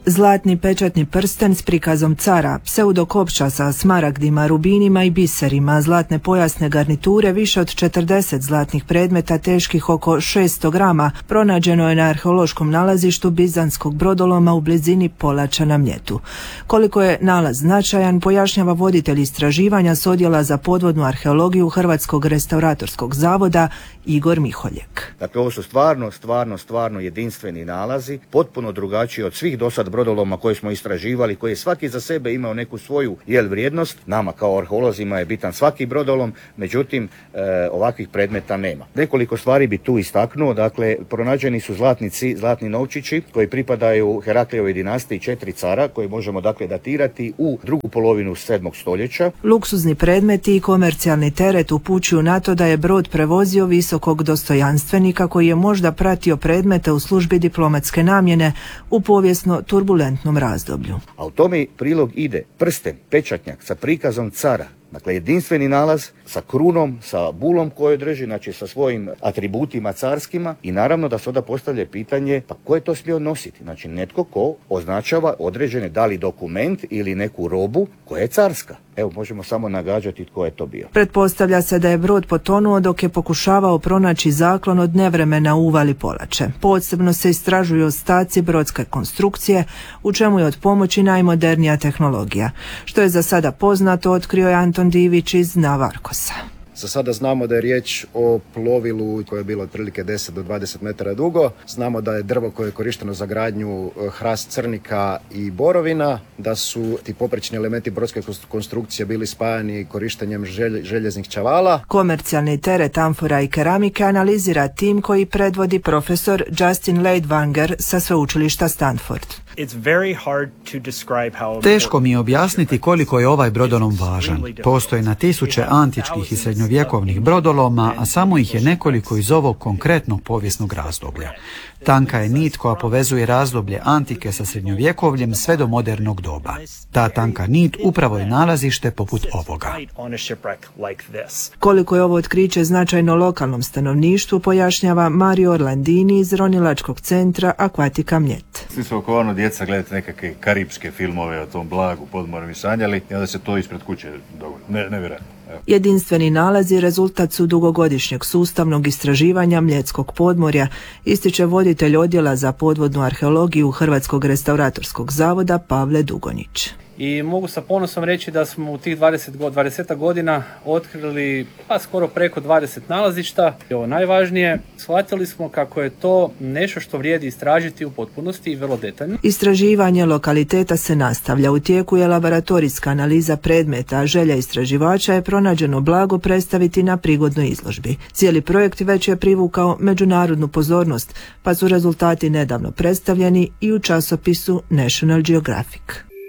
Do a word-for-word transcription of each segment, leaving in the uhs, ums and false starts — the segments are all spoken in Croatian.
Zlatni pečatni prsten s prikazom cara, pseudokopča sa smaragdima, rubinima i biserima, zlatne pojasne garniture, više od četrdeset zlatnih predmeta teških oko šesto grama pronađeno je na arheološkom nalazištu bizanskog brodoloma u blizini Polača na Mljetu. Koliko je nalaz značajan, pojašnjava voditelj istraživanja s odjela za podvodnu arheologiju Hrvatskog restauratorskog zavoda Igor Miholjek. Dakle, ovo su stvarno, stvarno, stvarno jedinstveni nalazi, potpuno drugačiji od svih dosad brodoloma koje smo istraživali, koji je svaki za sebe imao neku svoju jel vrijednost. Nama kao arheolozima je bitan svaki brodolom, međutim e, ovakvih predmeta nema. Nekoliko stvari bi tu istaknuo. Dakle, pronađeni su zlatnici, zlatni novčići koji pripadaju Heraklijevoj dinastiji, četiri cara, koje možemo dakle datirati u drugu polovinu sedmog stoljeća. Luksuzni predmeti i komercijalni teret upućuju na to da je brod prevozio visokog dostojanstvenika koji je možda pratio predmete u službi diplomatske namjene u povijesno turbulentnom razdoblju. A u tome prilog ide prsten, pečatnjak sa prikazom cara. Dakle, jedinstveni nalaz sa krunom, sa bulom koju drži, znači sa svojim atributima carskima, i naravno da se onda postavlja pitanje pa ko je to smio nositi? Znači netko ko označava određene, da li dokument ili neku robu koja je carska. Evo, možemo samo nagađati tko je to bio. Pretpostavlja se da je brod potonuo dok je pokušavao pronaći zaklon od nevremena u uvali Polače. Posebno se istražuju ostaci brodske konstrukcije, u čemu je od pomoći najmodernija tehnologija. Što je za sada poznato, otkrio je Anton Divić iz Navarkosa. Za sada znamo da je riječ o plovilu koje je bilo otprilike deset do dvadeset metara dugo. Znamo da je drvo koje je korišteno za gradnju hrast crnika i borovina, da su ti poprečni elementi brodske konstrukcije bili spajani korištenjem želj, željeznih čavala. Komercijalni teret amfora i keramike analizira tim koji predvodi profesor Justin Leitwanger sa sveučilišta Stanford. Teško mi je objasniti koliko je ovaj brodolom važan. Postoji na tisuće antičkih i srednjovjekovnih brodoloma, a samo ih je nekoliko iz ovog konkretnog povijesnog razdoblja. Tanka je nit koja povezuje razdoblje antike sa srednjovjekovljem sve do modernog doba. Ta tanka nit upravo je nalazište poput ovoga. Koliko je ovo otkriće značajno lokalnom stanovništvu, pojašnjava Mario Orlandini iz ronilačkog centra Akvatika Mljet. Svi su oko ono djeca gledati nekakve karipske filmove o tom blagu, podmorju i sanjali, i onda se to ispred kuće dogodi. Ne, nevjerojatno. Jedinstveni nalazi rezultat su dugogodišnjeg sustavnog istraživanja Mljetskog podmorja, ističe voditelj odjela za podvodnu arheologiju Hrvatskog restauratorskog zavoda Pavle Dugonić. I mogu sa ponosom reći da smo u tih dvadeset, dvadeset godina otkrili pa skoro preko dvadeset nalazišta. I ovo najvažnije, shvatili smo kako je to nešto što vrijedi istražiti u potpunosti i vrlo detaljno. Istraživanje lokaliteta se nastavlja. U tijeku je laboratorijska analiza predmeta, a želja istraživača je pronađeno blago predstaviti na prigodnoj izložbi. Cijeli projekt već je privukao međunarodnu pozornost, pa su rezultati nedavno predstavljeni i u časopisu National Geographic.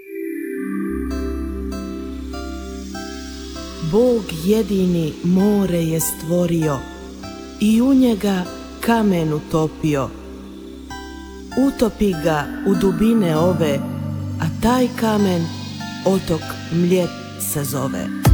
Bog jedini more je stvorio i u njega kamen utopio. Utopi ga u dubine ove, a taj kamen otok Mljet se zove.